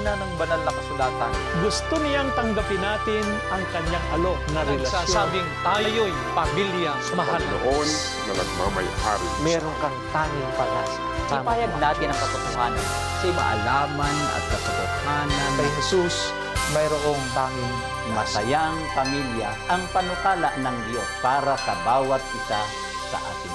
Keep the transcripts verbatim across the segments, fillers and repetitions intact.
doktrina ng banal na kasulatan. Gusto niyang tanggapin natin ang kanyang alok na relasyon. Nagsasabing tayo'y pamilya mahal. Noon na nagmamayari. Meron kang tanging pag-asa. Ipayag natin ang katotohanan sa maalaman at katotohanan. Kay Jesus, mayroong tanging Masayang pamilya ang panukala ng Diyos para sa bawat isa sa atin.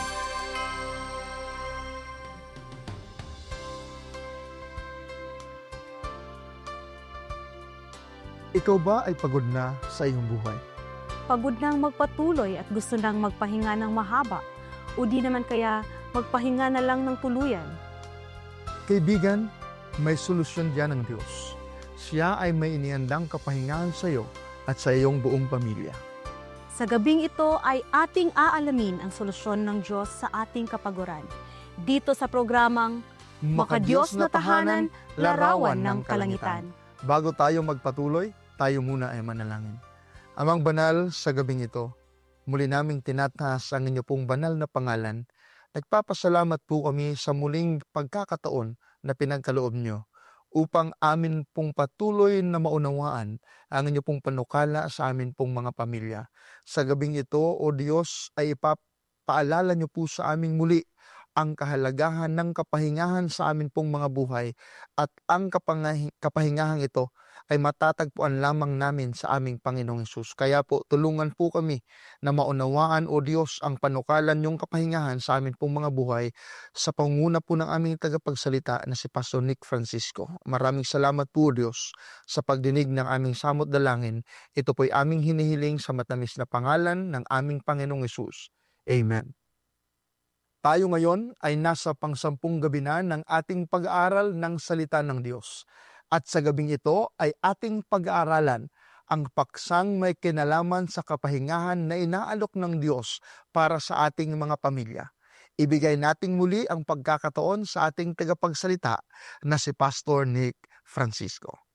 Ikaw ba ay pagod na sa iyong buhay? Pagod nang magpatuloy at gusto nang magpahinga ng mahaba, o di naman kaya magpahinga na lang ng tuluyan? Kaibigan, may solusyon diyan ng Diyos. Siya ay may inihandang kapahingahan sa iyo at sa iyong buong pamilya. Sa gabing ito ay ating aalamin ang solusyon ng Diyos sa ating kapaguran. Dito sa programang Makadiyos na Tahanan, Larawan ng Kalangitan. Bago tayo magpatuloy, tayo muna ay manalangin. Amang banal, sa gabing ito, muli naming tinataas ang inyo pong banal na pangalan. Nagpapasalamat po kami sa muling pagkakataon na pinagkaloob nyo upang amin pong patuloy na maunawaan ang inyo pong panukala sa amin pong mga pamilya. Sa gabing ito, O Diyos, ay ipapaalala nyo po sa aming muli ang kahalagahan ng kapahingahan sa amin pong mga buhay at ang kapangah- kapahingahang ito ay matatagpuan lamang namin sa aming Panginoong Hesus. Kaya po tulungan po kami na maunawaan, O Diyos, ang panukalan yung kapahingahan sa amin pong mga buhay sa panguna po ng aming tagapagsalita na si Pastor Nick Francisco. Maraming salamat po, O Diyos, sa pagdinig ng aming samot dalangin. Ito po'y aming hinihiling sa matamis na pangalan ng aming Panginoong Hesus. Amen. Tayo ngayon ay nasa pangsampung gabi na ng ating pag-aaral ng salita ng Diyos. At sa gabing ito ay ating pag-aaralan ang paksang may kinalaman sa kapahingahan na inaalok ng Diyos para sa ating mga pamilya. Ibigay nating muli ang pagkakataon sa ating tagapagsalita na si Pastor Nick Francisco.